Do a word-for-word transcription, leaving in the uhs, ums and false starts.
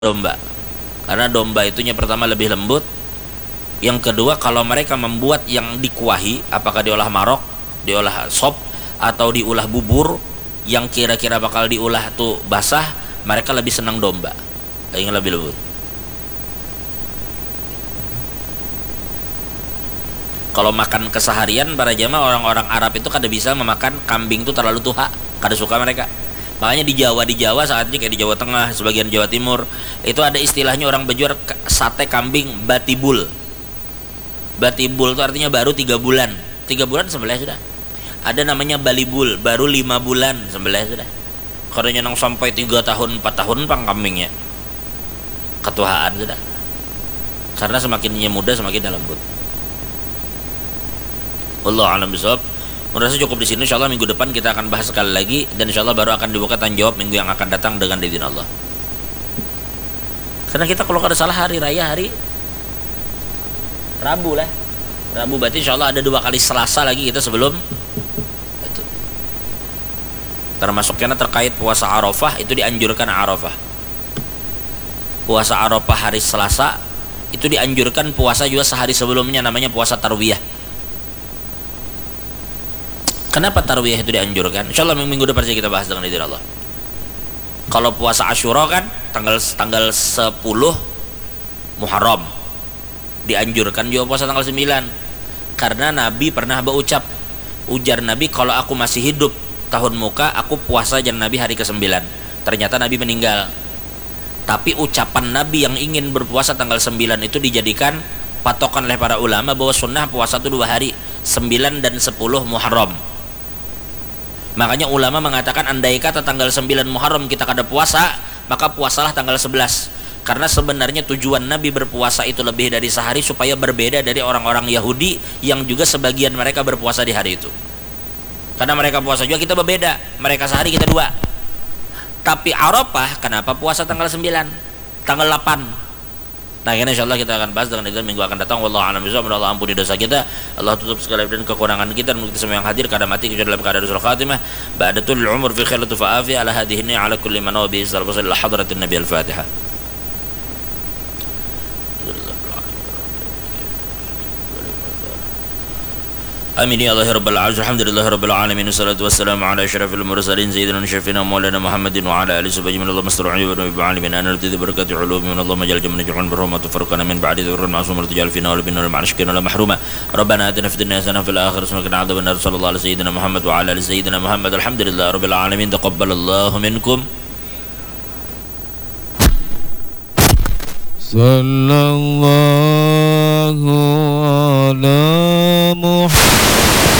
domba, karena domba itunya pertama lebih lembut, yang kedua kalau mereka membuat yang dikuahi, apakah diolah marok, diolah sop, atau diulah bubur yang kira-kira bakal diulah tuh basah, mereka lebih senang domba yang lebih lembut. Kalau makan keseharian para jamaah orang-orang Arab itu kada bisa memakan kambing itu terlalu tuha, kada suka mereka. Makanya di Jawa di Jawa saat ini kayak di Jawa Tengah, sebagian Jawa Timur itu ada istilahnya orang berjual sate kambing batibul. Batibul itu artinya baru tiga bulan, tiga bulan sembelih sudah. Ada namanya balibul, baru lima bulan sembelih sudah. Karena nang sampai tiga tahun empat tahun pang kambingnya ketuhaan sudah. Karena semakin muda semakin lembut. Allah alam bisawab. Merasa cukup di sini. Insyaallah minggu depan kita akan bahas sekali lagi, dan insyaallah baru akan dibuka tanya jawab minggu yang akan datang dengan izin Allah. Karena kita kalau ada salah hari raya hari Rabu lah. Rabu berarti insyaallah ada dua kali Selasa lagi kita sebelum itu. Termasuk karena terkait puasa Arafah itu dianjurkan Arafah. Puasa Arafah hari Selasa itu dianjurkan puasa juga sehari sebelumnya, namanya puasa Tarwiyah. Kenapa tarwiyah itu dianjurkan? Insyaallah minggu depan saja kita bahas dengan izin Allah. Kalau puasa Asyura kan tanggal tanggal sepuluh Muharram. Dianjurkan juga puasa tanggal sembilan. Karena Nabi pernah berucap, ujar Nabi, kalau aku masih hidup tahun muka, aku puasa jan Nabi hari kesembilan. Ternyata Nabi meninggal. Tapi ucapan Nabi yang ingin berpuasa tanggal sembilan itu dijadikan patokan oleh para ulama bahwa sunnah puasa itu dua hari, sembilan dan sepuluh Muharram. Makanya ulama mengatakan andai kata tanggal sembilan Muharram kita kada puasa, maka puasalah tanggal sebelas. Karena sebenarnya tujuan Nabi berpuasa itu lebih dari sehari supaya berbeda dari orang-orang Yahudi yang juga sebagian mereka berpuasa di hari itu. Karena mereka puasa juga, kita berbeda. Mereka sehari, kita dua. Tapi Arafah kenapa puasa tanggal sembilan? Tanggal delapan. Nah, ini insyaallah kita akan bahas dengan itu minggu akan datang. Wallahu a'lam bishawab. Allah ampuni dosa kita, Allah tutup segala dan kekurangan kita, dan kita semua yang hadir kada mati kita dalam keadaan husnul khatimah. Ba'datul umur fi khairatu fa'afi ala hadhihi ala kulli man nabi sallallahu alaihi wasallam hadratin nabi al-fatihah. Amin ya Allah rabbal alamin. Alhamdulillah rabbil alamin. Wassalatu wassalamu ala asyrafil mursalin sayyidina syafina maulana Muhammadin wa ala alihi subhanahu wa ta'ala masru'u wa nabi alamin. Ana radi barakatuh ulumi min Allah majal jamna ja'an barhamatu farqana min ba'di dhurran ma'sum irtijal fina wal binna ma'ashkina la mahruma. Rabbana atina fid dunya hasanah fil akhirati hasanah wa qina adzaban nar. Sallallahu alaihi sayyidina Muhammad wa ala ali sayyidina Muhammad. Alhamdulillah rabbil alamin. Taqabbalallahu minkum. Sallallahu